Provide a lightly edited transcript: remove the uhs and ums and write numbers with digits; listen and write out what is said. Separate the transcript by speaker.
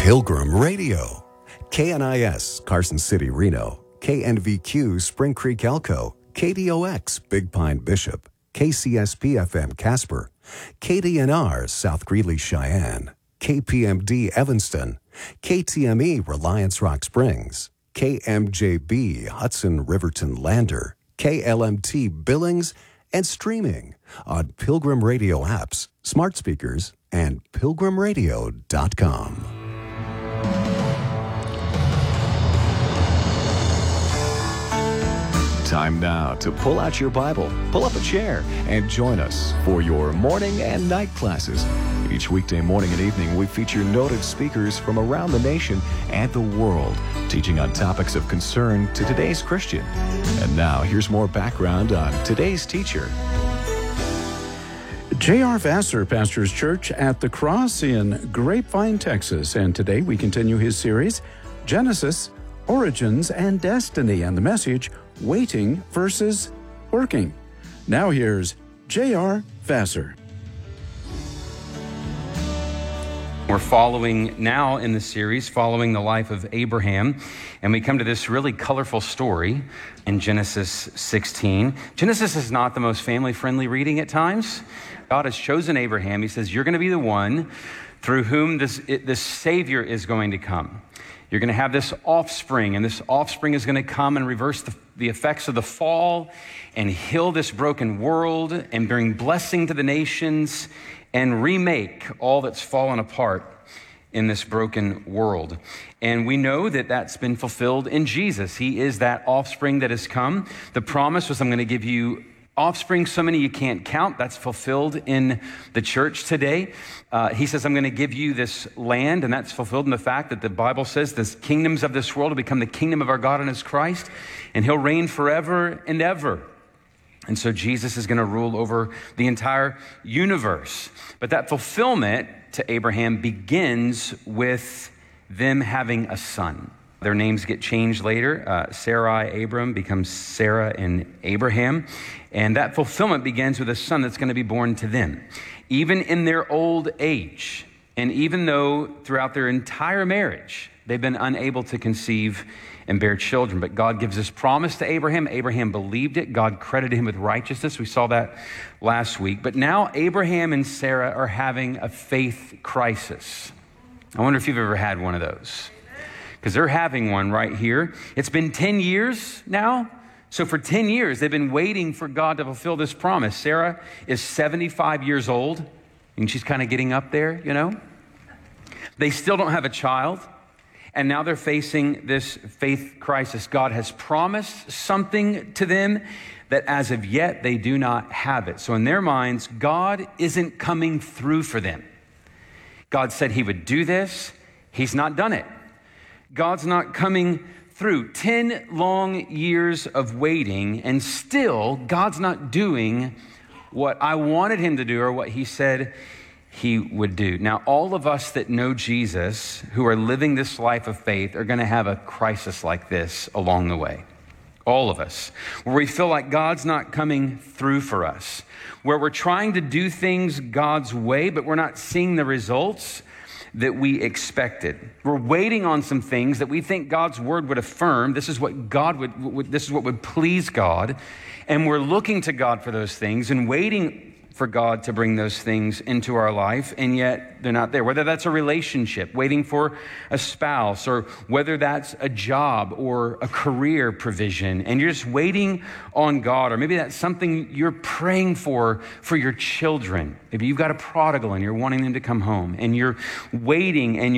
Speaker 1: Pilgrim Radio. KNIS, Carson City, Reno. KNVQ, Spring Creek, Elko. KDOX, Big Pine, Bishop. KCSP-FM, Casper. KDNR, South Greeley, Cheyenne. KPMD, Evanston. KTME, Reliance Rock Springs. KMJB, Hudson, Riverton, Lander. KLMT, Billings, and streaming on Pilgrim Radio apps, smart speakers, and pilgrimradio.com. Time now to pull out your Bible, pull up a chair, and join us for your morning and night classes. Each weekday morning and evening, we feature noted speakers from around the nation and the world, teaching on topics of concern to today's Christian. And now, here's more background on today's teacher.
Speaker 2: J.R. Vassar pastors church at the Cross in Grapevine, Texas, and today we continue his series, Genesis, Origins, and Destiny, and the message, Waiting versus Working. Now here's J.R. Vassar.
Speaker 3: We're following now in the series, following the life of Abraham, and we come to this really colorful story in Genesis 16. Genesis is not the most family-friendly reading at times. God has chosen Abraham. He says, you're going to be the one through whom this Savior is going to come. You're going to have this offspring, and this offspring is going to come and reverse the effects of the fall and heal this broken world and bring blessing to the nations and remake all that's fallen apart in this broken world. And we know that that's been fulfilled in Jesus. He is that offspring that has come. The promise was, I'm going to give you offspring, so many you can't count. That's fulfilled in the church today. He says, I'm going to give you this land, and that's fulfilled in the fact that the Bible says the kingdoms of this world will become the kingdom of our God and his Christ, and he'll reign forever and ever. And so Jesus is going to rule over the entire universe. But that fulfillment to Abraham begins with them having a son. Their names get changed later. Sarai, Abram becomes Sarah and Abraham. And that fulfillment begins with a son that's going to be born to them. Even in their old age, and even though throughout their entire marriage, they've been unable to conceive and bear children. But God gives this promise to Abraham. Abraham believed it. God credited him with righteousness. We saw that last week. But now Abraham and Sarah are having a faith crisis. I wonder if you've ever had one of those. Because they're having one right here. It's been 10 years now. So for 10 years, they've been waiting for God to fulfill this promise. Sarah is 75 years old, and she's kind of getting up there, you know. They still don't have a child, and now they're facing this faith crisis. God has promised something to them that as of yet, they do not have it. So in their minds, God isn't coming through for them. God said he would do this. He's not done it. God's not coming through. 10 long years of waiting, and still God's not doing what I wanted him to do or what he said he would do. Now, all of us that know Jesus, who are living this life of faith, are going to have a crisis like this along the way. All of us, where we feel like God's not coming through for us, where we're trying to do things God's way, but we're not seeing the results that we expected. We're waiting on some things that we think God's word would affirm. This is what this is what would please God. And we're looking to God for those things and waiting for God to bring those things into our life, and yet they're not there. Whether that's a relationship, waiting for a spouse, or whether that's a job or a career provision, and you're just waiting on God, or maybe that's something you're praying for your children. Maybe you've got a prodigal and you're wanting them to come home, and you're waiting and